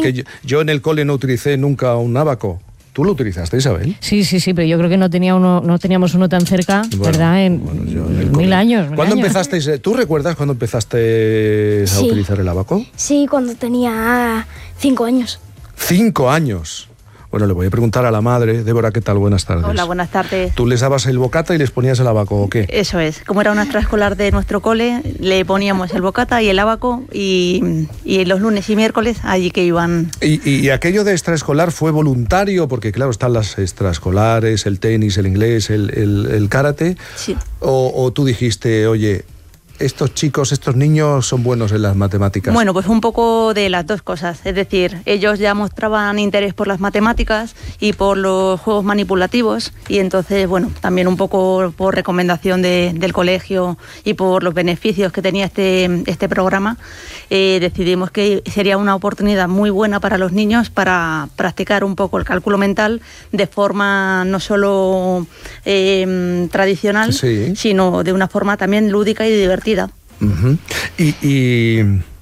porque yo en el cole no utilicé nunca un ábaco. ¿Tú lo utilizaste, Isabel? Sí, pero yo creo que no teníamos uno tan cerca, ¿verdad? Yo en el cole. 1000 años. ¿Cuándo empezasteis? ¿Tú recuerdas cuándo empezaste a utilizar el ábaco? Sí, cuando tenía 5 años. 5 años. Bueno, le voy a preguntar a la madre. Débora, ¿qué tal? Buenas tardes. Hola, buenas tardes. ¿Tú les dabas el bocata y les ponías el ábaco o qué? Eso es. Como era una extraescolar de nuestro cole, le poníamos el bocata y el ábaco y los lunes y miércoles allí que iban. ¿Y aquello de extraescolar fue voluntario? Porque claro, están las extraescolares, el tenis, el inglés, el karate. Sí. ¿O tú dijiste, oye, estos chicos, estos niños son buenos en las matemáticas? Bueno, pues un poco de las dos cosas. Es decir, ellos ya mostraban interés por las matemáticas y por los juegos manipulativos y entonces, bueno, también un poco por recomendación del colegio y por los beneficios que tenía este programa, decidimos que sería una oportunidad muy buena para los niños para practicar un poco el cálculo mental de forma no solo tradicional, sí, sino de una forma también lúdica y divertida. Uh-huh. ¿Y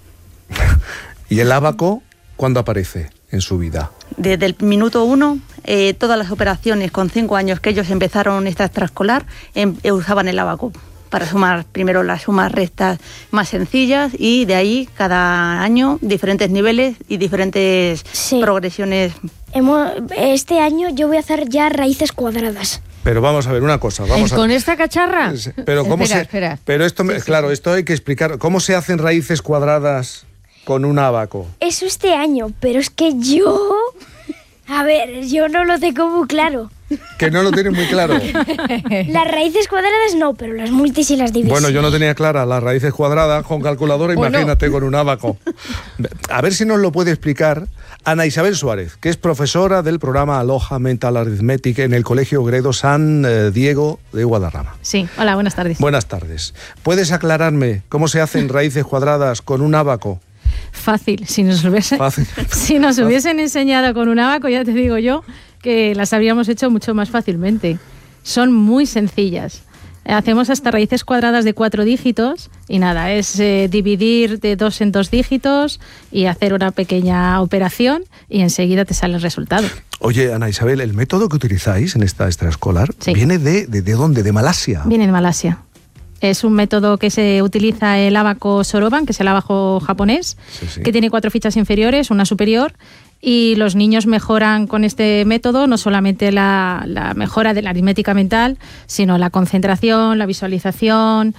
el ábaco cuándo aparece en su vida? Desde el minuto 1, todas las operaciones con 5 años que ellos empezaron esta extraescolar usaban el ábaco para sumar primero las sumas restas más sencillas y de ahí cada año diferentes niveles y diferentes progresiones. Este año yo voy a hacer ya raíces cuadradas. Pero vamos a ver una cosa. ¿Con esta cacharra? Pero ¿cómo espera. Pero esto, claro, esto hay que explicar. ¿Cómo se hacen raíces cuadradas con un ábaco? Eso este año, pero es que yo... A ver, yo no lo tengo muy claro. Que no lo tienes muy claro. Las raíces cuadradas no, pero las multis y las divisas. Bueno, yo no tenía claras las raíces cuadradas con calculadora, imagínate con un ábaco. A ver si nos lo puede explicar Ana Isabel Suárez, que es profesora del programa Aloha Mental Arithmetic en el Colegio Gredo San Diego de Guadarrama. Sí, hola, buenas tardes. Buenas tardes. ¿Puedes aclararme cómo se hacen raíces cuadradas con un ábaco? Fácil, si nos hubiesen enseñado con un ábaco, ya te digo yo que las habríamos hecho mucho más fácilmente. Son muy sencillas. Hacemos hasta raíces cuadradas de 4 dígitos y nada, es dividir de 2 en 2 dígitos y hacer una pequeña operación y enseguida te sale el resultado. Oye, Ana Isabel, ¿el método que utilizáis en esta extraescolar viene de dónde? ¿De Malasia? Viene de Malasia. Es un método que se utiliza el ábaco Soroban, que es el ábaco japonés, que tiene 4 fichas inferiores, una superior, y los niños mejoran con este método no solamente la mejora de la aritmética mental, sino la concentración, la visualización,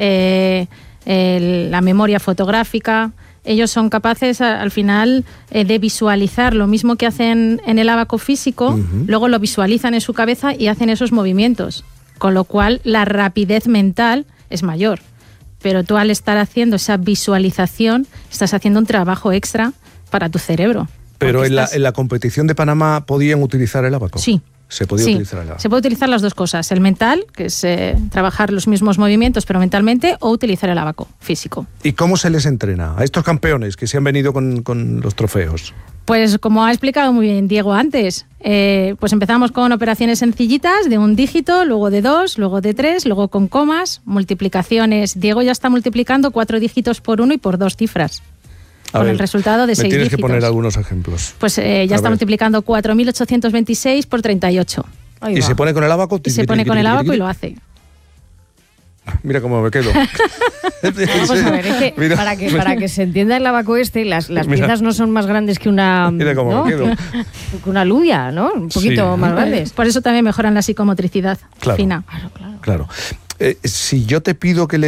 la memoria fotográfica. Ellos son capaces al final de visualizar lo mismo que hacen en el ábaco físico, luego lo visualizan en su cabeza y hacen esos movimientos, con lo cual la rapidez mental es mayor. Pero tú al estar haciendo esa visualización estás haciendo un trabajo extra para tu cerebro. Pero en la competición de Panamá podían utilizar el ábaco. Sí. Se podía utilizar el ábaco. Se puede utilizar las dos cosas, el mental, que es trabajar los mismos movimientos pero mentalmente, o utilizar el ábaco físico. ¿Y cómo se les entrena a estos campeones que se han venido con los trofeos? Pues como ha explicado muy bien Diego antes, pues empezamos con operaciones sencillitas de 1 dígito, luego de 2, luego de 3, luego con comas, multiplicaciones. Diego ya está multiplicando 4 dígitos por 1 y por 2 cifras. Con el resultado de 6 dígitos. Me tienes que poner algunos ejemplos. Pues ya está multiplicando 4.826 por 38. ¿Y se pone con el ábaco? Y se pone con el ábaco y lo hace. Mira cómo me quedo. Vamos a ver, es que para que se entienda el ábaco las piezas no son más grandes que una... Mira cómo me quedo. Que una alubia, ¿no? Un poquito más grandes. Por eso también mejoran la psicomotricidad fina. Claro. Si yo te pido que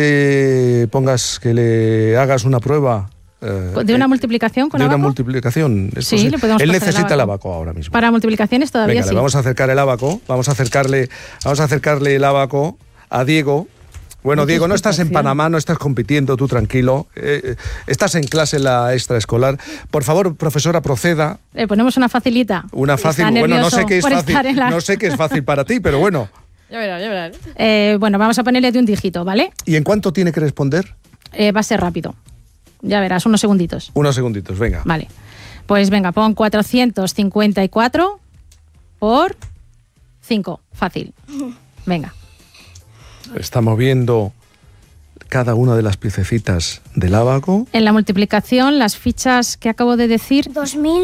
le hagas una prueba... ¿De una multiplicación con de ábaco? Una multiplicación. Sí, le podemos Él pasar necesita el ábaco ahora mismo. Para multiplicaciones todavía. Venga, sí. Le vamos a acercar el ábaco, vamos a acercarle el ábaco a Diego. Bueno, mucha Diego, no estás en Panamá, no estás compitiendo, tú tranquilo. Estás en clase en la extraescolar. Por favor, profesora, proceda. Ponemos una facilita. Una fácil. Bueno, no sé qué es fácil. No sé qué es fácil para ti, pero bueno. Ya verás. Bueno, vamos a ponerle de 1 dígito, ¿vale? ¿Y en cuánto tiene que responder? Va a ser rápido. Ya verás, unos segunditos. Unos segunditos, venga. Vale. Pues venga, pon 454 por 5. Fácil. Venga. Estamos viendo cada una de las piececitas del ábaco. En la multiplicación, las fichas que acabo de decir... 2000.